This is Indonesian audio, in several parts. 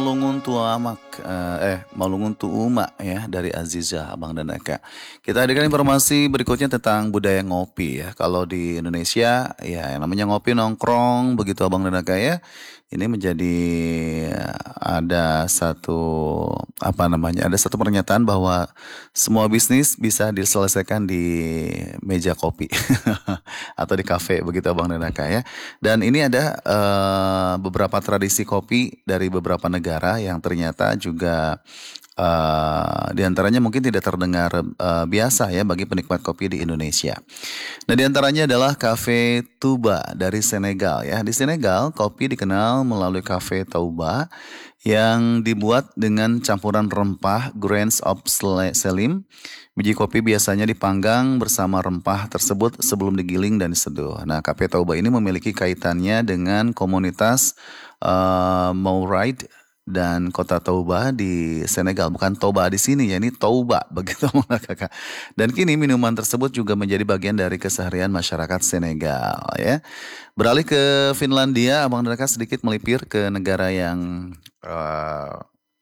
Malungun Tuamak, Malungun Tuuma ya dari Aziza, Abang dan Eka. Kita hadirkan informasi berikutnya tentang budaya ngopi ya. Kalau di Indonesia ya yang namanya ngopi nongkrong begitu Abang dan Eka ya. Ini menjadi ada satu ada satu pernyataan bahwa semua bisnis bisa diselesaikan di meja kopi atau di kafe begitu Abang dan Eka ya. Dan ini ada beberapa tradisi kopi dari beberapa negara yang ternyata juga di antaranya mungkin tidak terdengar biasa ya bagi penikmat kopi di Indonesia. Nah, di antaranya adalah Cafe Touba dari Senegal ya. Di Senegal, kopi dikenal melalui Cafe Touba yang dibuat dengan campuran rempah Grains of Selim. Biji kopi biasanya dipanggang bersama rempah tersebut sebelum digiling dan diseduh. Nah, Cafe Touba ini memiliki kaitannya dengan komunitas Mouride dan kota Touba di Senegal, bukan Toba di sini ya, ini Touba begitu kakak. Dan kini minuman tersebut juga menjadi bagian dari keseharian masyarakat Senegal ya. Beralih ke Finlandia, Abang dan Kakak sedikit melipir ke negara yang eh,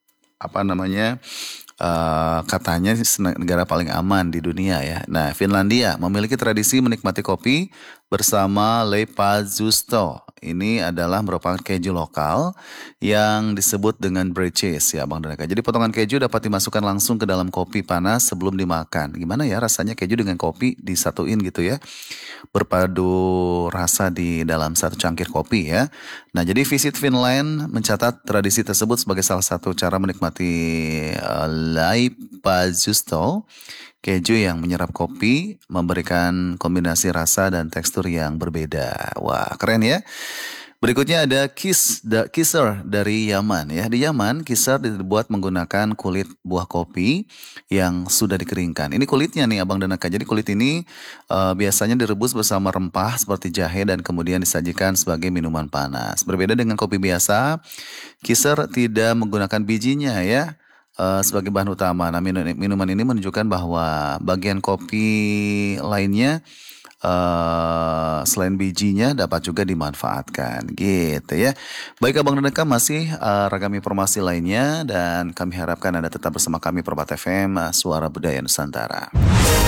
katanya negara paling aman di dunia ya. Nah, Finlandia memiliki tradisi menikmati kopi bersama Leipazzusto. Ini adalah merupakan keju lokal yang disebut dengan brie cheese ya Bang Deka. Jadi potongan keju dapat dimasukkan langsung ke dalam kopi panas sebelum dimakan. Gimana ya rasanya keju dengan kopi disatuin gitu ya. Berpadu rasa di dalam satu cangkir kopi ya. Nah, jadi Visit Finland mencatat tradisi tersebut sebagai salah satu cara menikmati Leipzigusto, keju yang menyerap kopi, memberikan kombinasi rasa dan tekstur yang berbeda. Wah, keren ya. Berikutnya ada kisar dari Yaman ya. Di Yaman, kisar dibuat menggunakan kulit buah kopi yang sudah dikeringkan. Ini kulitnya nih Abang dan Aka. Jadi kulit ini biasanya direbus bersama rempah seperti jahe dan kemudian disajikan sebagai minuman panas. Berbeda dengan kopi biasa, kisar tidak menggunakan bijinya ya sebagai bahan utama. Nah, minuman ini menunjukkan bahwa bagian kopi lainnya selain bijinya dapat juga dimanfaatkan gitu ya. Baik Abang dan Eka, masih ragam informasi lainnya dan kami harapkan Anda tetap bersama kami Perbat FM, Suara Budaya Nusantara.